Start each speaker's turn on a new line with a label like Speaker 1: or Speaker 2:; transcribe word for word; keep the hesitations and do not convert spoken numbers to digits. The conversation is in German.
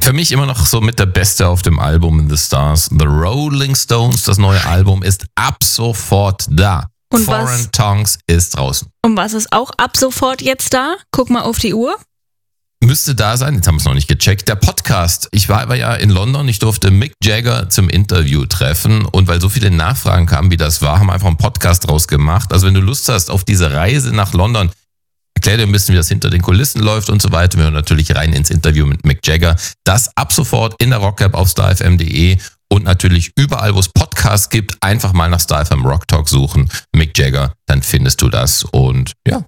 Speaker 1: Für mich immer noch so mit der Beste auf dem Album in The Stars. The Rolling Stones, das neue Album, ist ab sofort da.
Speaker 2: Und
Speaker 1: Foreign
Speaker 2: was?
Speaker 1: Tongues ist draußen.
Speaker 2: Und was ist auch ab sofort jetzt da? Guck mal auf die Uhr.
Speaker 1: Müsste da sein, jetzt haben wir es noch nicht gecheckt. Der Podcast. Ich war aber ja in London, ich durfte Mick Jagger zum Interview treffen und weil so viele Nachfragen kamen, wie das war, haben wir einfach einen Podcast draus gemacht. Also wenn du Lust hast auf diese Reise nach London, erklär dir ein bisschen, wie das hinter den Kulissen läuft und so weiter. Wir hören natürlich rein ins Interview mit Mick Jagger. Das ab sofort in der Rock App auf star f m punkt d e und natürlich überall, wo es Podcasts gibt, einfach mal nach Star F M Rock Talk suchen. Mick Jagger, dann findest du das und ja,